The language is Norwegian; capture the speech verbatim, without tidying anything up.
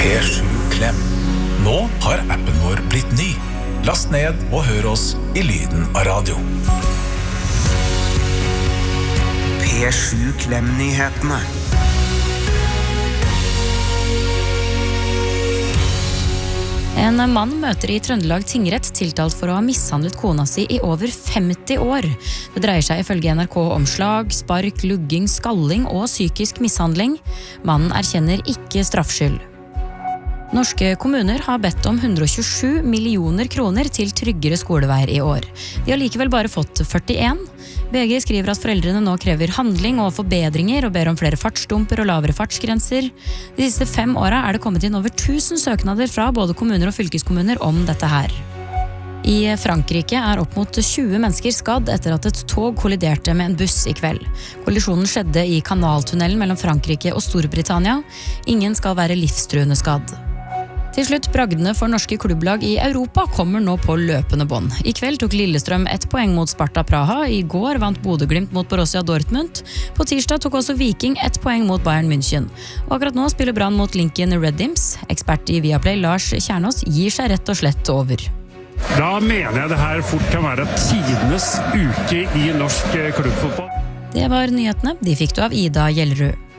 P sju Klem. Nå har appen vår blitt ny. Last ned og hør oss i lyden av radio. P sju Klem-nyhetene. En mann møter i Trøndelag tingrett tiltalt for å ha mishandlet kona si i over femti år. Det dreier seg ifølge N R K om slag, spark, lugging, skalling og psykisk mishandling. Mannen erkjenner ikke straffskyld. Norske kommuner har bedt om hundre og tjuesju millioner kroner til tryggere skoleveier i år. De har likevel bare fått førtien. V G skriver at foreldrene nå krever handling og forbedringer og ber om flere fartsdumper og lavere fartsgrenser. De siste fem åra er det kommet inn over tusen søknader fra både kommuner og fylkeskommuner om dette her. I Frankrike er opp mot tjue mennesker skadd etter at et tog kolliderte med en buss i kveld. Kollisjonen skjedde i kanaltunnelen mellom Frankrike og Storbritannia. Ingen skal være livstruende skadd. Til slutt, bragdene for norske klubblag i Europa kommer nå på løpende bånd. I kveld tok Lillestrøm ett poeng mot Sparta Praha. I går vant Bodø/Glimt mot Borussia Dortmund. På tirsdag tok også Viking ett poeng mot Bayern München. Og akkurat nå spiller Brann mot Lincoln Red Imps. Ekspert i Viaplay Lars Kjernås gir seg rett og slett over. Da mener jeg det her fort kan være tidenes uke i norsk klubbfotball. Det var nyhetene. De fikk du av Ida Gjellerud.